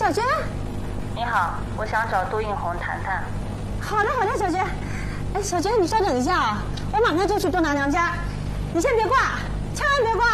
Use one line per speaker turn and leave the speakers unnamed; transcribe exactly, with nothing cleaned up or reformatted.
小娟。
你好，我想找杜映红谈谈。
好的，好的，小娟。哎，小娟，你稍等一下啊，我马上就去多拿娘家，你先别挂，千万别挂。